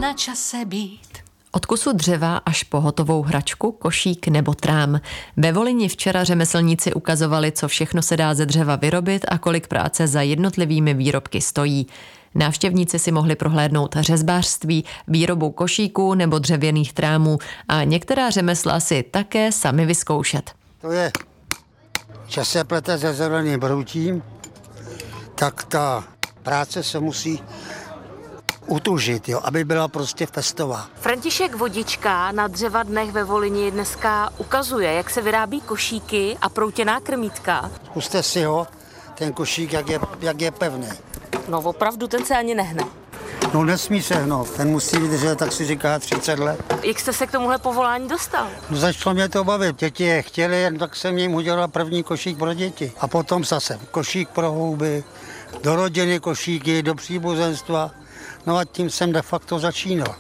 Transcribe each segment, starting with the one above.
na čase být. Od kusu dřeva až po hotovou hračku, košík nebo trám. Ve Volyni včera řemeslníci ukazovali, co všechno se dá ze dřeva vyrobit a kolik práce za jednotlivými výrobky stojí. Návštěvníci si mohli prohlédnout řezbářství, výrobu košíků nebo dřevěných trámů a některá řemesla si také sami vyzkoušet. To je, že se plete se zeleným broutím, tak ta práce se musí utužit, jo, aby byla prostě festová. František Vodička na Dřeva dnech ve Volyni dneska ukazuje, jak se vyrábí košíky a proutěná krmítka. Zkuste si ho, ten košík, jak je pevný. No opravdu, ten se ani nehne. No nesmí se hnout, ten musí vydržet, tak si říká 30 let. Jak jste se k tomuhle povolání dostal? No začalo mě to bavit, děti je chtěli, tak jsem jim udělal první košík pro děti. A potom zase košík pro houby, do rodiny košíky, do příbuzenstva. No a tím jsem de facto začínal.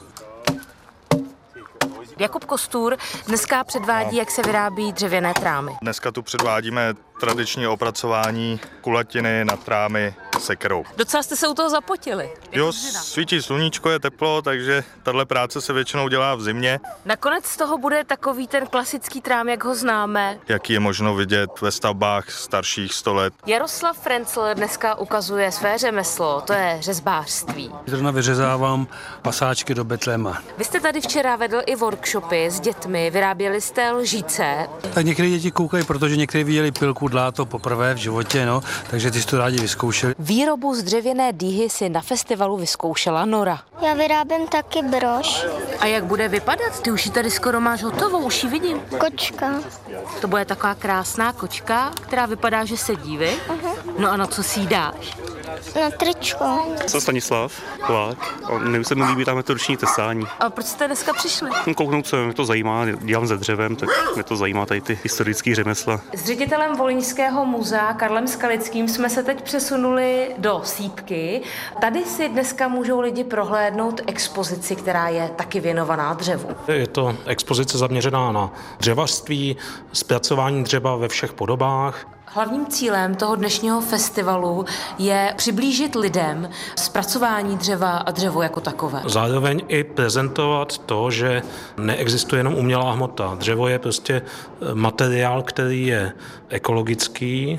Jakub Kostůr dneska předvádí, jak se vyrábí dřevěné trámy. Dneska tu předvádíme tradiční opracování kulatiny na trámy sekerou. Docela jste se u toho zapotili. Jo, svítí sluníčko, je teplo, takže tahle práce se většinou dělá v zimě. Nakonec z toho bude takový ten klasický trám, jak ho známe. Jaký je možno vidět ve stavbách starších 100 let. Jaroslav Frencl dneska ukazuje své řemeslo, to je řezbářství. Zrovna vyřezávám pasáčky do betléma. Vy jste tady včera vedl i workshopy s dětmi, vyráběli jste lžíce. Tak některé děti koukají, protože některé viděli pilku dláto poprvé v životě, no, takže ty si to rádi vyzkoušeli. Výrobu z dřevěné dýhy si na festivalu vyzkoušela Nora. Já vyrábím taky brož. A jak bude vypadat? Ty už ji tady skoro máš hotovou, už ji vidím. Kočka. To bude taková krásná kočka, která vypadá, že sedí, vy? No a na co si jí dáš? Na tričko. Jsem Stanislav Kolák a nevím, se mi líbí tam ruční tesání. A proč jste dneska přišli? Kouknout se, mě to zajímá, dělám se dřevem, tak mě to zajímá tady ty historické řemesla. S ředitelem Volyňského muzea Karlem Skalickým jsme se teď přesunuli do Sýpky. Tady si dneska můžou lidi prohlédnout expozici, která je taky věnovaná dřevu. Je to expozice zaměřená na dřevařství, zpracování dřeva ve všech podobách. Hlavním cílem toho dnešního festivalu je přiblížit lidem zpracování dřeva a dřevo jako takové. Zároveň i prezentovat to, že neexistuje jenom umělá hmota. Dřevo je prostě materiál, který je ekologický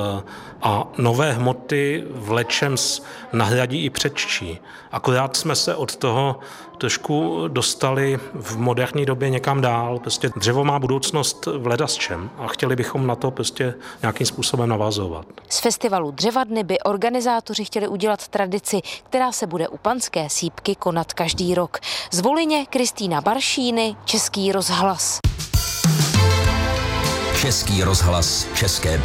a nové hmoty vlečems nahradí i předčí. Akorát jsme se od toho trošku dostali v moderní době někam dál. Prostě dřevo má budoucnost v ledasčem a chtěli bychom na to prostě nějakým způsobem navazovat. Z festivalu Dřeva dny by organizátoři chtěli udělat tradici, která se bude u Panské Sýpky konat každý rok. Z Volyně Kristýna Baršíny, Český rozhlas. Český rozhlas, České